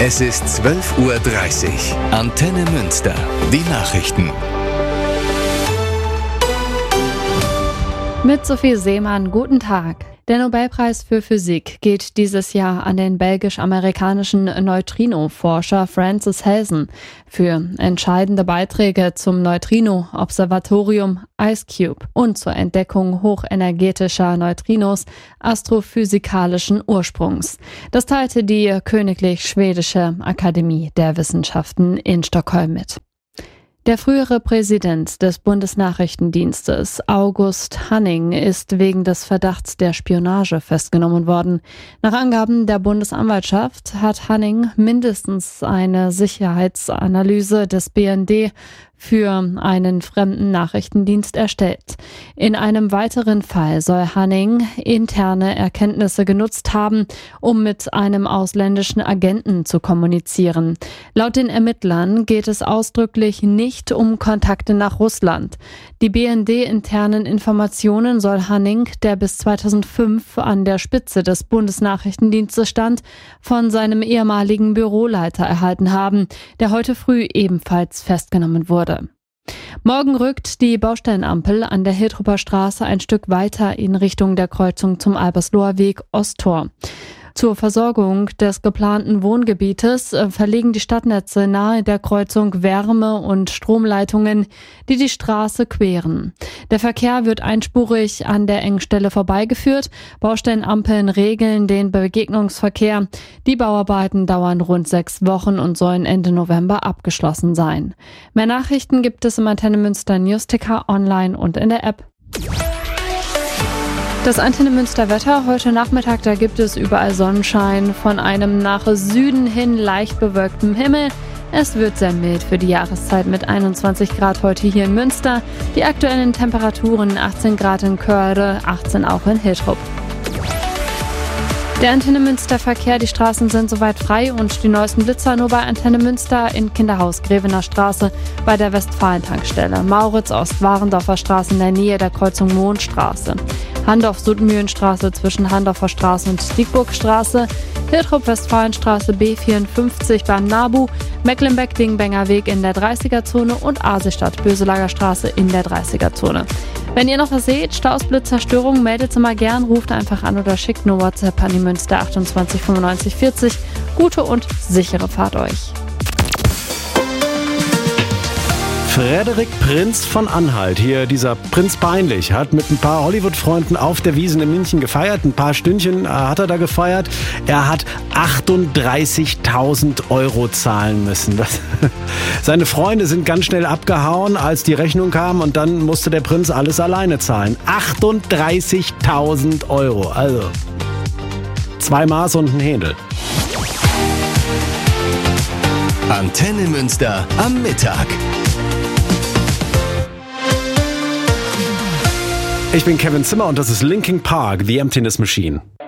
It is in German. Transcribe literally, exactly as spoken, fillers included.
Es ist zwölf Uhr dreißig. Antenne Münster. Die Nachrichten. Mit Sophie Seemann, guten Tag. Der Nobelpreis für Physik geht dieses Jahr an den belgisch-amerikanischen Neutrino-Forscher Francis Halsen für entscheidende Beiträge zum Neutrino-Observatorium IceCube und zur Entdeckung hochenergetischer Neutrinos astrophysikalischen Ursprungs. Das teilte die Königlich Schwedische Akademie der Wissenschaften in Stockholm mit. Der frühere Präsident des Bundesnachrichtendienstes, August Hanning, ist wegen des Verdachts der Spionage festgenommen worden. Nach Angaben der Bundesanwaltschaft hat Hanning mindestens eine Sicherheitsanalyse des B N D für einen fremden Nachrichtendienst erstellt. In einem weiteren Fall soll Hanning interne Erkenntnisse genutzt haben, um mit einem ausländischen Agenten zu kommunizieren. Laut den Ermittlern geht es ausdrücklich nicht um Kontakte nach Russland. Die B N D-internen Informationen soll Hanning, der bis zweitausendfünf an der Spitze des Bundesnachrichtendienstes stand, von seinem ehemaligen Büroleiter erhalten haben, der heute früh ebenfalls festgenommen wurde. Morgen rückt die Baustellenampel an der Hiltrupper Straße ein Stück weiter in Richtung der Kreuzung zum Albersloher Weg Osttor. Zur Versorgung des geplanten Wohngebietes verlegen die Stadtnetze nahe der Kreuzung Wärme- und Stromleitungen, die die Straße queren. Der Verkehr wird einspurig an der Engstelle vorbeigeführt. Baustellenampeln regeln den Begegnungsverkehr. Die Bauarbeiten dauern rund sechs Wochen und sollen Ende November abgeschlossen sein. Mehr Nachrichten gibt es im Antenne Münster Newsticker online und in der App. Das Antenne Münster Wetter heute Nachmittag, da gibt es überall Sonnenschein von einem nach Süden hin leicht bewölktem Himmel. Es wird sehr mild für die Jahreszeit mit einundzwanzig Grad heute hier in Münster. Die aktuellen Temperaturen achtzehn Grad in Körde, achtzehn auch in Hiltrup. Der Antenne Münster Verkehr, die Straßen sind soweit frei und die neuesten Blitzer nur bei Antenne Münster in Kinderhaus Grevener Straße bei der Westfalen-Tankstelle. Mauritz-Ost-Warendorfer Straße in der Nähe der Kreuzung Mondstraße. Handorf-Sudmühlenstraße zwischen Handorfer Straße und Diekburgstraße. Hiltrup-Westfalenstraße B vierundfünfzig beim Nabu. Mecklenbeck-Dingbenger Weg in der dreißiger-Zone und Aasistadt-Böselager Straße in der dreißiger-Zone. Wenn ihr noch was seht, Staus, Blitzer, Störungen, meldet sie mal gern, ruft einfach an oder schickt nur WhatsApp an die Münster achtundzwanzig fünfundneunzig vierzig. Gute und sichere Fahrt euch. Frederik Prinz von Anhalt, hier dieser Prinz Peinlich, hat mit ein paar Hollywood-Freunden auf der Wiesn in München gefeiert. Ein paar Stündchen äh, hat er da gefeiert. Er hat achtunddreißigtausend Euro zahlen müssen. Das, seine Freunde sind ganz schnell abgehauen, als die Rechnung kam, und dann musste der Prinz alles alleine zahlen. achtunddreißigtausend Euro, also zwei Maß und ein Händel. Antenne Münster am Mittag. Ich bin Kevin Zimmer und das ist Linkin Park, The Emptiness Machine.